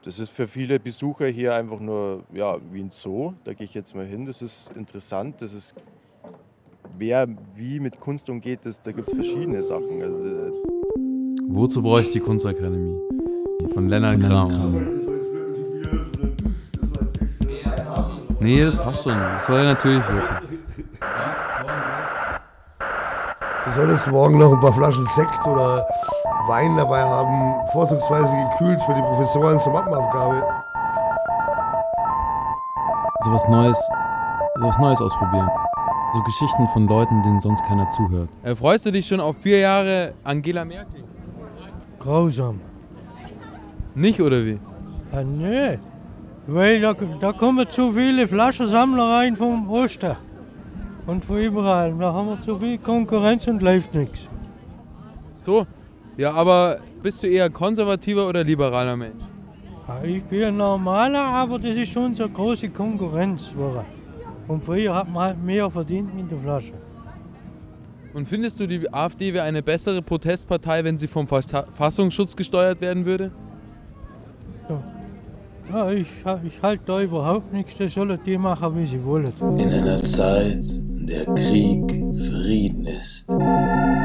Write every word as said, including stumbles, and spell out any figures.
Das ist für viele Besucher hier einfach nur, ja, wie ein Zoo. Da gehe ich jetzt mal hin. Das ist interessant. Das ist, wer wie mit Kunst umgeht, das, da gibt es verschiedene Sachen. Also, äh, Wozu brauche ich die Kunstakademie? Von Lennart Kram. Nee, das passt schon. Das soll natürlich wirken. Sie soll jetzt morgen noch ein paar Flaschen Sekt oder Wein dabei haben, vorzugsweise gekühlt für die Professoren zur Mappenabgabe. So was Neues, so was Neues ausprobieren. So Geschichten von Leuten, denen sonst keiner zuhört. Äh, freust du dich schon auf vier Jahre Angela Merkel? Grausam. Nicht, oder wie? Ah, nee, weil da, da kommen zu viele Flaschensammler rein vom Osten und von überall. Da haben wir zu viel Konkurrenz und läuft nichts. So, ja, aber bist du eher konservativer oder liberaler Mensch? Ja, ich bin ein normaler, aber das ist schon so eine große Konkurrenz geworden. Und früher hat man halt mehr verdient mit der Flasche. Und findest du, die AfD wäre eine bessere Protestpartei, wenn sie vom Verfassungsschutz gesteuert werden würde? Ja, ich, ich halte da überhaupt nichts, das sollen die machen, wie sie wollen. In einer Zeit, in der Krieg Frieden ist.